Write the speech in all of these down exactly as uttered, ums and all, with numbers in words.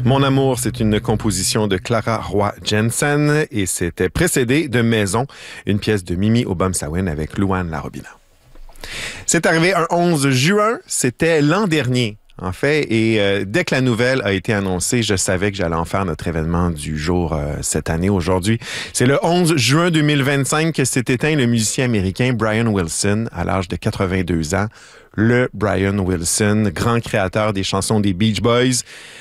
Mon amour, c'est une composition de Clara Roy Jensen et c'était précédé de Maison, une pièce de Mimi Obama-Sawin avec Louane Larobina. C'est arrivé un onze juin, c'était l'an dernier. En fait, et euh, dès que la nouvelle a été annoncée, je savais que j'allais en faire notre événement du jour euh, cette année, aujourd'hui. C'est le onze juin deux mille vingt-cinq que s'est éteint le musicien américain Brian Wilson à l'âge de quatre-vingt-deux ans. Le Brian Wilson, grand créateur des chansons des Beach Boys,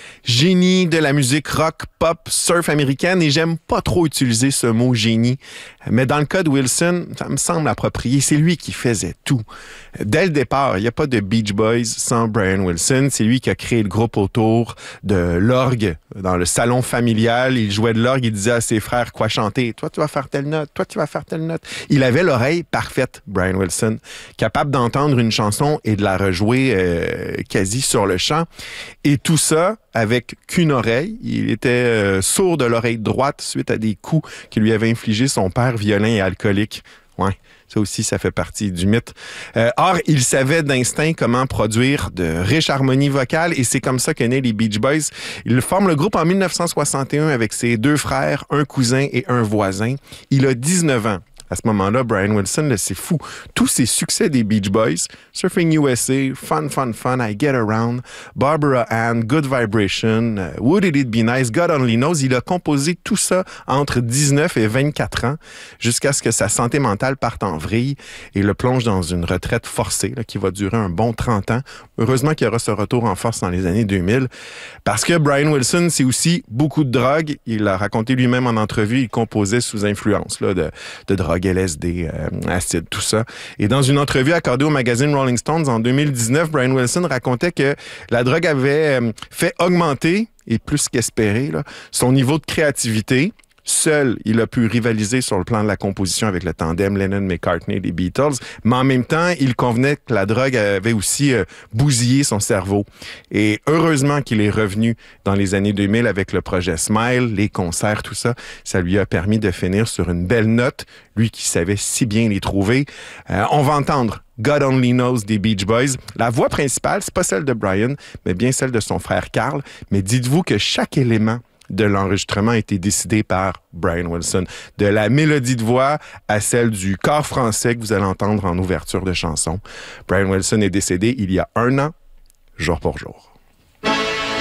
génie de la musique rock, pop, surf américaine, et j'aime pas trop utiliser ce mot génie, mais dans le cas de Wilson, ça me semble approprié, c'est lui qui faisait tout. Dès le départ, il n'y a pas de Beach Boys sans Brian Wilson, c'est lui qui a créé le groupe autour de l'orgue dans le salon familial, il jouait de l'orgue, il disait à ses frères quoi chanter, toi tu vas faire telle note, toi tu vas faire telle note. Il avait l'oreille parfaite, Brian Wilson, capable d'entendre une chanson et de la rejouer euh, quasi sur le champ, et tout ça avec qu'une oreille. Il était euh, sourd de l'oreille droite suite à des coups que lui avait infligés son père violent et alcoolique. Ouais, ça aussi, ça fait partie du mythe. Euh, or, il savait d'instinct comment produire de riches harmonies vocales et c'est comme ça qu'est né les Beach Boys. Il forme le groupe en mille neuf cent soixante et un avec ses deux frères, un cousin et un voisin. Il a dix-neuf ans. À ce moment-là, Brian Wilson, là, c'est fou. Tous ses succès des Beach Boys, Surfing U S A, Fun, Fun, Fun, I Get Around, Barbara Ann, Good Vibration, uh, Wouldn't It Be Nice, God Only Knows, il a composé tout ça entre dix-neuf et vingt-quatre ans jusqu'à ce que sa santé mentale parte en vrille et le plonge dans une retraite forcée là, qui va durer un bon trente ans. Heureusement qu'il y aura ce retour en force dans les années deux mille parce que Brian Wilson, c'est aussi beaucoup de drogue. Il l'a raconté lui-même en entrevue, il composait sous influence là, de, de drogue. L S D, euh, acide, tout ça. Et dans une entrevue accordée au magazine Rolling Stones en deux mille dix-neuf, Brian Wilson racontait que la drogue avait euh, fait augmenter, et plus qu'espérer, là, son niveau de créativité. Seul, il a pu rivaliser sur le plan de la composition avec le tandem Lennon-McCartney des Beatles, mais en même temps, il convenait que la drogue avait aussi euh, bousillé son cerveau. Et heureusement qu'il est revenu dans les années deux mille avec le projet Smile, les concerts, tout ça. Ça lui a permis de finir sur une belle note, lui qui savait si bien les trouver. Euh, on va entendre God Only Knows des Beach Boys. La voix principale, c'est pas celle de Brian, mais bien celle de son frère Carl. Mais dites-vous que chaque élément de l'enregistrement a été décidé par Brian Wilson. De la mélodie de voix à celle du chœur français que vous allez entendre en ouverture de chanson. Brian Wilson est décédé il y a un an, jour pour jour.